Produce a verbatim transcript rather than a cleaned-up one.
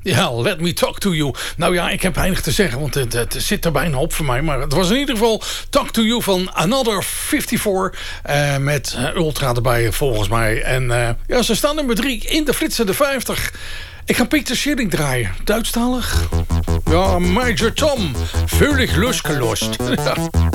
Ja, Let Me Talk To You. Nou ja, ik heb weinig te zeggen, want het, het zit er bijna op voor mij. Maar het was in ieder geval Talk To You van Another vijfenvijftig. Uh, met uh, Ultra erbij, volgens mij. En uh, ja, ze staan nummer drie in de flitsende vijftig. Ik ga Peter Schilling draaien. Duitsstalig? Ja, Major Tom. Völlig losgelost.